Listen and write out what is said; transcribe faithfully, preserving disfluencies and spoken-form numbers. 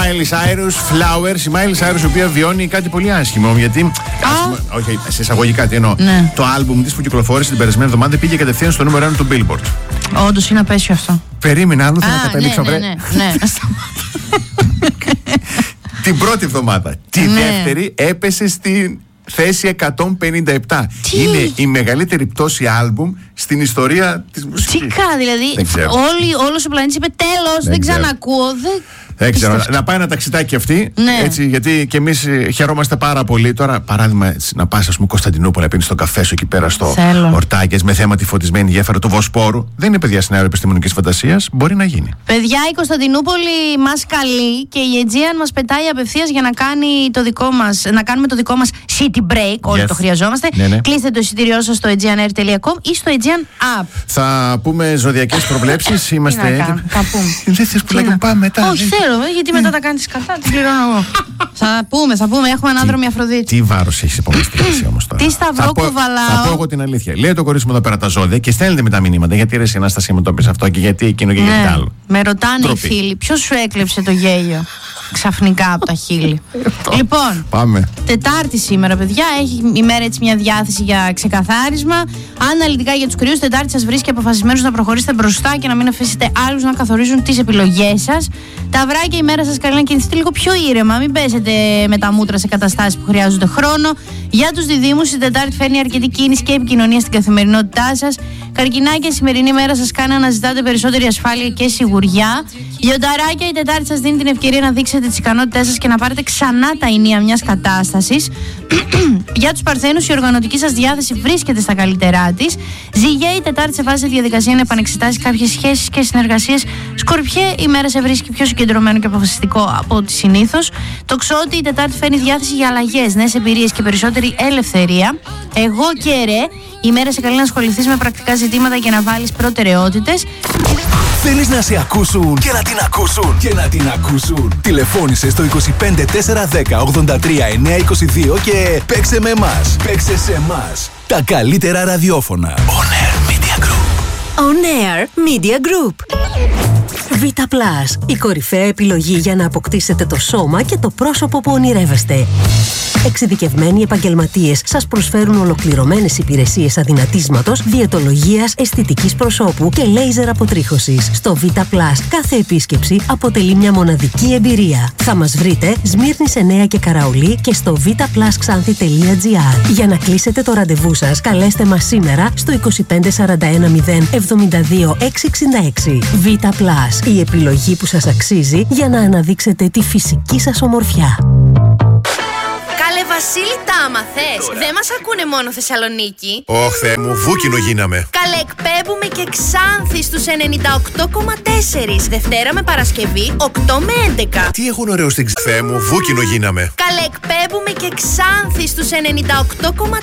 Miley Cyrus, Flowers. Η Miley Cyrus, η οποία βιώνει κάτι πολύ άσχημο. Γιατί. Άσχημο, όχι, σε εισαγωγικά τι εννοώ. Ναι. Το άλμπουμ της που κυκλοφόρησε την περασμένη εβδομάδα πήγε κατευθείαν στο νούμερο ένα του Billboard. Όντως είναι απέσιο αυτό. Περίμενα, άλλο θα καταλήξω. Ναι, ναι, ναι, ναι. Την πρώτη εβδομάδα. Τη ναι. δεύτερη έπεσε στην θέση εκατόν πενήντα επτά. Τι? Είναι η μεγαλύτερη πτώση άλμπουμ στην ιστορία της μουσικής. Τι κα, δηλαδή. Όλοι, όλος ο πλανήτης είπε τέλος, δεν, δεν ξανακούω. Δεν... Δεν ξέρω, να πάει ένα ταξιτάκι αυτή. Ναι. Έτσι, γιατί και εμείς χαιρόμαστε πάρα πολύ. Τώρα, παράδειγμα, έτσι, να πας, ας πούμε, Κωνσταντινούπολη, να πίνεις τον καφέ σου εκεί πέρα στο Ορτάκες με θέμα τη φωτισμένη γέφυρα του Βοσπόρου. Δεν είναι παιδιά στην αεροεπιστημονικής φαντασίας. Μπορεί να γίνει. Παιδιά, η Κωνσταντινούπολη μας καλεί και η Aegean μας πετάει απευθείας για να, κάνει το δικό μας, να κάνουμε το δικό μας city break. Όλοι yes. το χρειαζόμαστε. Ναι, ναι. Κλείστε το εισιτήριό σας στο aegean air τελεία com ή στο Aegean App. Θα πούμε ζωδιακές προβλέψεις. Είμαστε έτοιμοι. Θα πούμε. Δεν θες που λέγαμε πάμε μετά. Όχι, θέλω. Γιατί μετά τα κάνεις κατά, την πληρώνω εγώ. Θα πούμε, θα πούμε, έχουμε ανάδρομη Αφροδίτη. Τι βάρος έχεις υπομειστήσει όμως τώρα. Τι σταυρό κουβαλάω. Θα πω εγώ την αλήθεια. Λέει το κορίτσι μου εδώ πέρα τα ζώδια και στέλνετε με τα μηνύματα. Γιατί ρε, η Αναστασία μου το πεις αυτό και γιατί εκείνο και γιατί άλλο. Με ρωτάνε οι φίλοι, ποιος σου έκλεψε το γέλιο ξαφνικά από τα χείλη. Λοιπόν, πάμε. Τετάρτη σήμερα, παιδιά, έχει η μέρα έτσι μια διάθεση για ξεκαθάρισμα. Αναλυτικά για τους κρυούς, Τετάρτη σας βρίσκει αποφασισμένους να προχωρήσετε μπροστά και να μην αφήσετε άλλους να καθορίζουν τις επιλογές σας. Τα βράκια, η μέρα σας καλεί να κινηθείτε λίγο πιο ήρεμα. Μην πέσετε με τα μούτρα σε καταστάσεις που χρειάζονται χρόνο. Για τους διδύμους, η Τετάρτη φέρνει αρκετή κίνηση και επικοινωνία στην καθημερινότητά σας. Καρκινάκια, η σημερινή μέρα σας κάνει να αναζητάτε περισσότερη ασφάλεια και σιγουριά. Λιονταράκια, η Τετάρτη σας δίνει την ευκαιρία να δείξετε τις ικανότητές σας και να πάρετε ξανά τα ενία μιας κατάστασης. Για τους Παρθένους, η οργανωτική σας διάθεση βρίσκεται στα καλύτερά της. Ζυγέ, η Τετάρτη σε βάζει τη διαδικασία να επανεξετάσει κάποιες σχέσεις και συνεργασίες. Σκορπιέ, η μέρα σε βρίσκει πιο συγκεντρωμένο και αποφασιστικό από ό,τι συνήθως. Τοξότη, η Τετάρτη φέρνει διάθεση για αλλαγές, νέες εμπειρίες και περισσότερη ελευθερία. Εγώ και ρε, η μέρα σε καλεί να ασχοληθείς με πρακτικά ζητήματα και να βάλεις προτεραιότητες. Θέλεις να σε ακούσουν και να την ακούσουν και να την ακούσουν. Τηλεφώνησε στο είκοσι πέντε τέσσερα δέκα ογδόντα τρία εννιακόσια είκοσι δύο και παίξε με εμάς. Παίξε σε εμάς. Τα καλύτερα ραδιόφωνα. On Air Media Group. On Air Media Group. Vita Plus, η κορυφαία επιλογή για να αποκτήσετε το σώμα και το πρόσωπο που ονειρεύεστε. Εξειδικευμένοι επαγγελματίες σας προσφέρουν ολοκληρωμένες υπηρεσίες αδυνατίσματος, διαιτολογίας, αισθητικής προσώπου και λέιζερ αποτρίχωσης. Στο Vita Plus κάθε επίσκεψη αποτελεί μια μοναδική εμπειρία. Θα μας βρείτε Σμύρνης εννέα και Καραολί και στο βιταπλασξάνθη τελεία τζι άρ. Για να κλείσετε το ραντεβού σας, καλέστε μας σήμερα στο είκοσι πέντε σαράντα ένα μηδέν εβδομήντα δύο εξακόσια εξήντα έξι. Vita Plus, η επιλογή που σας αξίζει για να αναδείξετε τη φυσική σας ομορφιά. Καλέ Βασίλη, τα άμαθες. Δεν μας ακούνε μόνο Θεσσαλονίκη. Ωχ, Θεέ μου, βούκινο γίναμε. Καλέ, εκπέμπουμε και Ξάνθη στους ενενήντα οκτώ κόμμα τέσσερα. Δευτέρα με Παρασκευή, οκτώ με έντεκα. Τι έχουν ωραίο στην Ξάνθη, Θεέ μου, βούκινο γίναμε. Καλέ, εκπέμπουμε και Ξάνθη στους ενενήντα οκτώ κόμμα